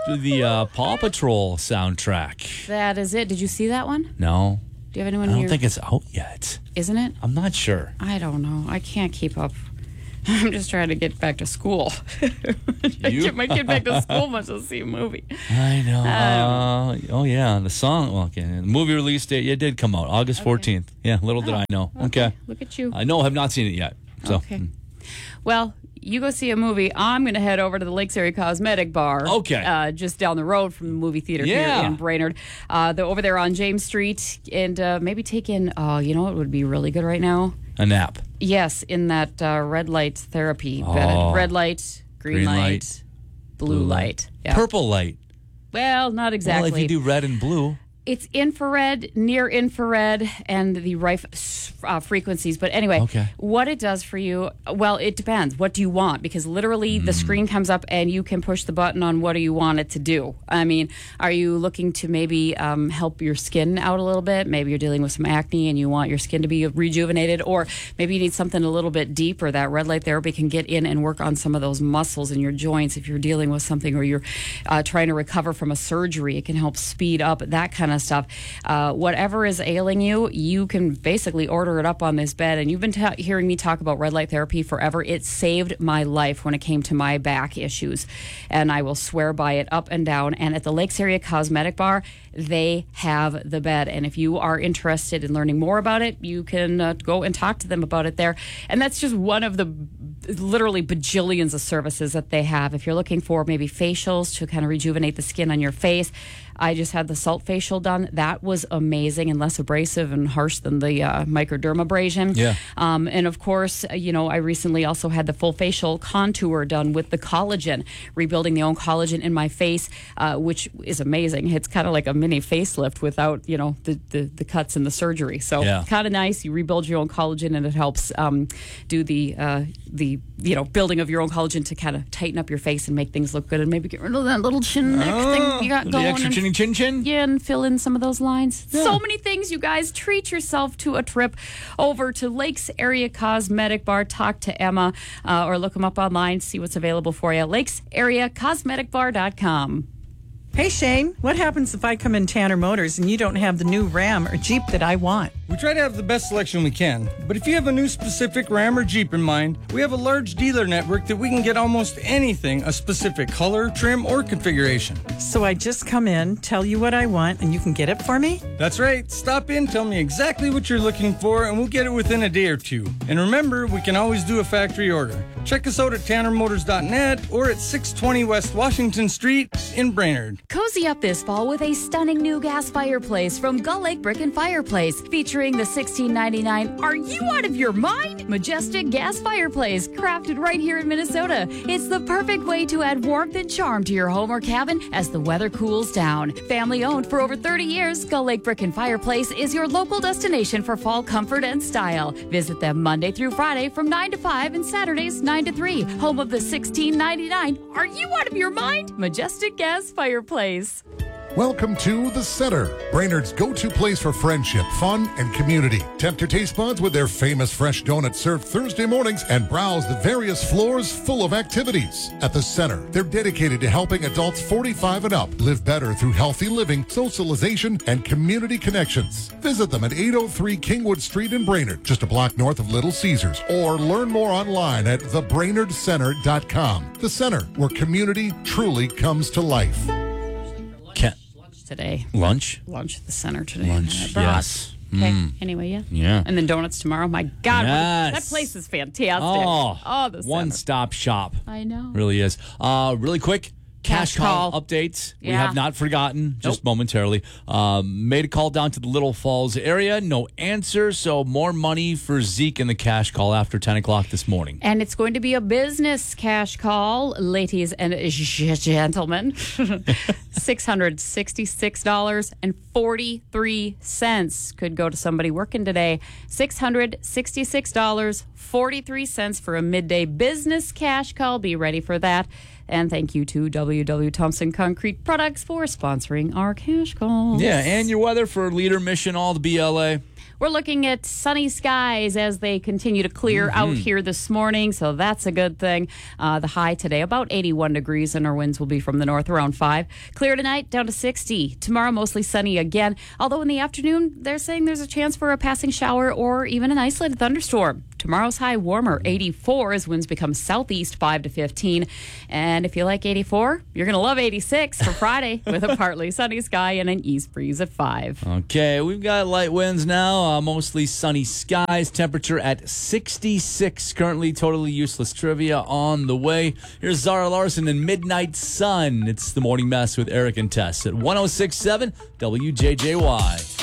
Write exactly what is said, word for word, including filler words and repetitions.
the uh, Paw Patrol soundtrack. That is it. Did you see that one? No. Do you have anyone I don't here? think it's out yet. Isn't it? I'm not sure. I don't know. I can't keep up. I'm just trying to get back to school. I You? get my kid back to school much to see a movie. I know. Um, Uh, oh, yeah. The song, well, okay. The movie release date, it did come out August fourteenth. Yeah, little did Oh, I know. okay. Okay. Look at you. I know, I have not seen it yet. So. Okay. Well, you go see a movie. I'm going to head over to the Lakes Area Cosmetic Bar. Okay. Uh, just down the road from the movie theater Yeah. here in Brainerd. Uh, they're over there on James Street. And uh, maybe take in, uh, you know what would be really good right now? A nap. Yes, in that uh, red light therapy Oh. bed. Red light, green, Green light, light, blue, light. Yeah. Purple light. Well, not exactly. Well, if you do red and blue. It's infrared, near infrared, and the right uh, frequencies. But anyway, Okay. what it does for you, well, it depends. What do you want? Because literally the screen comes up and you can push the button on what do you want it to do. I mean, are you looking to maybe um, help your skin out a little bit? Maybe you're dealing with some acne and you want your skin to be rejuvenated. Or maybe you need something a little bit deeper. That red light therapy can get in and work on some of those muscles in your joints. If you're dealing with something or you're uh, trying to recover from a surgery, it can help speed up that kind of stuff. Uh, whatever is ailing you, you can basically order it up on this bed. And you've been ta- hearing me talk about red light therapy forever. It saved my life when it came to my back issues. And I will swear by it up and down. And at the Lakes Area Cosmetic Bar, they have the bed. And if you are interested in learning more about it, you can uh, go and talk to them about it there. And that's just one of the literally bajillions of services that they have. If you're looking for maybe facials to kind of rejuvenate the skin on your face, I just had the salt facial done. That was amazing and less abrasive and harsh than the uh, microdermabrasion. Yeah. Um, and of course, you know, I recently also had the full facial contour done with the collagen, rebuilding the own collagen in my face, uh, which is amazing. It's kind of like a mini facelift without, you know, the, the, the cuts and the surgery. So Yeah. kind of nice. You rebuild your own collagen and it helps um, do the, uh, the, you know, building of your own collagen to kind of tighten up your face and make things look good and maybe get rid of that little chin neck thing you got The going. extra and- chinny chin chin? yeah, and fill in some of those lines. Yeah. So many things, you guys. Treat yourself to a trip over to Lakes Area Cosmetic Bar. Talk to Emma uh, or look them up online, see what's available for you. lakes area cosmetic bar dot com. Hey, Shane, what happens if I come in Tanner Motors and you don't have the new Ram or Jeep that I want? We try to have the best selection we can, but if you have a new specific Ram or Jeep in mind, we have a large dealer network that we can get almost anything, a specific color, trim, or configuration. So I just come in, tell you what I want, and you can get it for me? That's right. Stop in, tell me exactly what you're looking for, and we'll get it within a day or two. And remember, we can always do a factory order. Check us out at tanner motors dot net or at six twenty West Washington Street in Brainerd. Cozy up this fall with a stunning new gas fireplace from Gull Lake Brick and Fireplace, featuring the sixteen ninety-nine Are You Out of Your Mind? Majestic gas fireplace, crafted right here in Minnesota. It's the perfect way to add warmth and charm to your home or cabin as the weather cools down. Family owned for over thirty years, Gull Lake Brick and Fireplace is your local destination for fall comfort and style. Visit them Monday through Friday from nine to five and Saturdays nine to three. Home of the sixteen ninety-nine Are You Out of Your Mind? Majestic gas fireplace. Welcome to The Center, Brainerd's go-to place for friendship, fun, and community. Tempt your taste buds with their famous fresh donuts served Thursday mornings and browse the various floors full of activities. At The Center, they're dedicated to helping adults forty-five and up live better through healthy living, socialization, and community connections. Visit them at eight oh three Kingwood Street in Brainerd, just a block north of Little Caesars, or learn more online at the brainerd center dot com. The Center, where community truly comes to life. Can- Today. Lunch? Lunch at the center today. Lunch, I brought. yes. Okay. Mm. Anyway, yeah. Yeah. And then donuts tomorrow. My God, what- Yes. that place is fantastic. Oh, oh the center. one-stop shop. I know. Really is. Uh, really quick. Cash, Cash call, call. updates. We Yeah. have not forgotten, just Nope. momentarily. Um, made a call down to the Little Falls area. No answer, so more money for Zeke in the cash call after ten o'clock this morning. And it's going to be a business cash call, ladies and gentlemen. six hundred sixty-six dollars and forty-three cents could go to somebody working today. six hundred sixty-six dollars and forty-three cents for a midday business cash call. Be ready for that. And thank you to W W Thompson Concrete Products for sponsoring our cash calls. Yeah, and your weather for Leader Mission, all the B L A. We're looking at sunny skies as they continue to clear mm-hmm. out here this morning, so that's a good thing. Uh, the high today, about eighty-one degrees, and our winds will be from the north around five. Clear tonight, down to sixty. Tomorrow, mostly sunny again, although in the afternoon, they're saying there's a chance for a passing shower or even an isolated thunderstorm. Tomorrow's high warmer, eighty-four, as winds become southeast five to fifteen. And if you like eighty-four, you're going to love eighty-six for Friday with a partly sunny sky and an east breeze at five. Okay, we've got light winds now, uh, mostly sunny skies, temperature at sixty-six. Currently, totally useless trivia on the way. Here's Zara Larson and Midnight Sun. It's the Morning Mess with Eric and Tess at one oh six point seven W J J Y.